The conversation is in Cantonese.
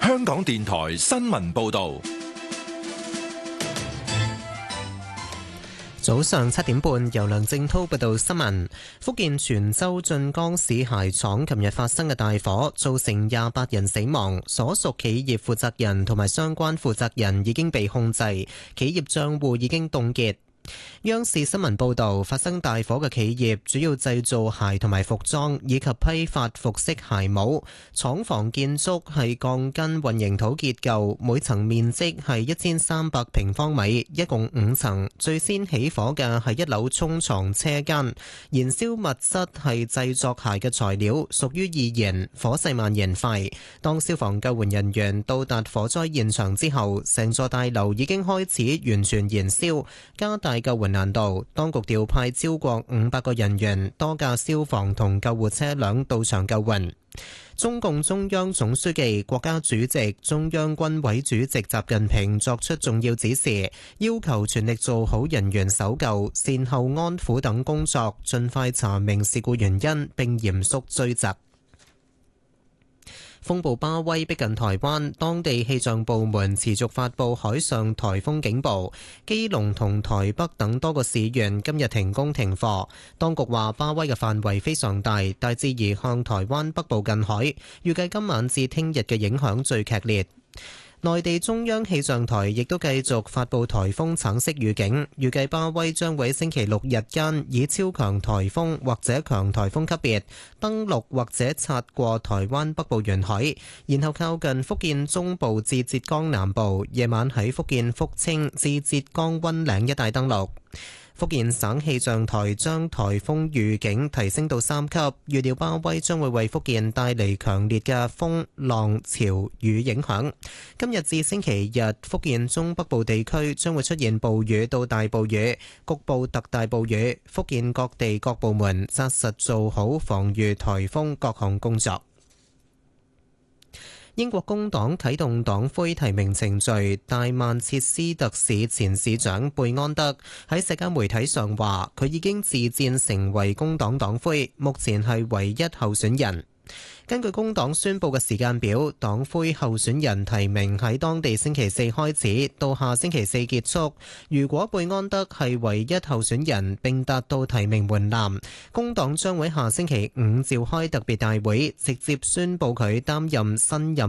香港電台新聞報道。 早上7點半，由梁正滔報道新聞。福建泉州晉江市鞋廠琴日發生嘅大火，造成28人死亡，所屬企業負責人同埋相關負責人已經被控制，企業賬戶已經凍結。央視新聞報道，發生大火嘅企業主要製造鞋同埋服裝，以及批發服飾鞋帽。廠房建築係鋼筋混凝土結構，每層面積係1300平方米，一共5層。最先起火嘅係1樓沖床車間，燃燒物質係製作鞋嘅材料，屬於易燃，火勢蔓延快。當消防救援人員到達火災現場之後，成座大樓已經開始完全燃燒，加大救援難度，當局調派超過500個人員、多架消防同救護車輛到場救援。中共中央總書記、國家主席、中央軍委主席習近平作出重要指示，要求全力做好人員搜救、善後安撫等工作，盡快查明事故原因並嚴肅追責。風暴巴威逼近台灣，當地氣象部門持續發布海上颱風警報。基隆同台北等多個市縣今日停工停課。當局話巴威嘅範圍非常大，大致移向台灣北部近海，預計今晚至聽日嘅影響最劇烈。內地中央氣象台亦都繼續發布颱風橙色預警，預計巴威將會星期六日間以超強颱風或者強颱風級別登陸或者擦過台灣北部沿海，然後靠近福建中部至浙江南部，夜晚喺福建福清至浙江溫嶺一帶登陸。福建省氣象台將颱風預警提升到3級，預料巴威將會為福建帶嚟強烈嘅風浪潮雨影響。今日至星期日，福建中北部地區將會出現暴雨到大暴雨，局部特大暴雨。福建各地各部門紮實做好防禦颱風各項工作。英國工黨啟動黨魁提名程序，大曼徹斯特市前市長貝安德喺社交媒體上話，佢已經自薦成為工黨黨魁，目前係唯一候選人。根據工黨宣佈嘅時間表，黨魁候選人提名喺當地星期四開始，到下星期四結束。如果貝安德係唯一候選人並達到提名門檻，工黨將會下星期五召開特別大會，直接宣佈佢擔任新任